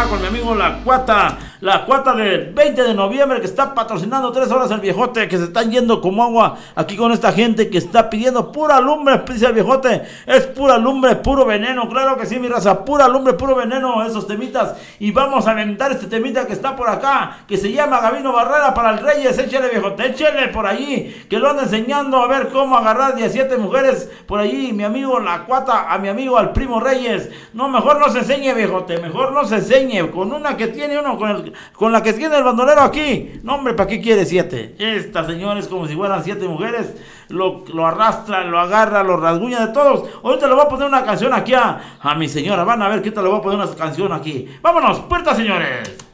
con mi amigo La Cuata del 20 de noviembre, que está patrocinando 3 horas el viejote, que se están yendo como agua aquí con esta gente que está pidiendo pura lumbre, dice el viejote, es pura lumbre, puro veneno, claro que sí, mi raza, pura lumbre, puro veneno, esos temitas, y vamos a aventar este temita que está por acá, que se llama Gabino Barrera para el Reyes, échale viejote, échale por allí, que lo anda enseñando a ver cómo agarrar 17 mujeres por allí, mi amigo La Cuata, a mi amigo al primo Reyes, no, mejor no se enseñe viejote, mejor no se enseñe, con una que tiene uno, con la que tiene el bandolero aquí, no hombre, ¿para qué quiere 7? Esta señora es como si fueran 7 mujeres, lo arrastra, lo agarra, lo rasguña de todos. Ahorita le voy a poner una canción aquí a mi señora, van a ver que ahorita le voy a poner una canción aquí. Vámonos, puerta señores.